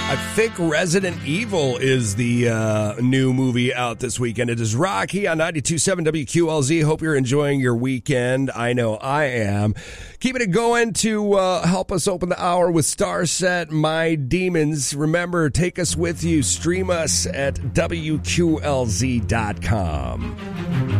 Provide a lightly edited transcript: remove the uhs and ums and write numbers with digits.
I think Resident Evil is the new movie out this weekend. It is Rocky on 92.7 WQLZ. Hope you're enjoying your weekend. I know I am. Keeping it going to help us open the hour with Starset, My Demons. Remember, take us with you. Stream us at WQLZ.com.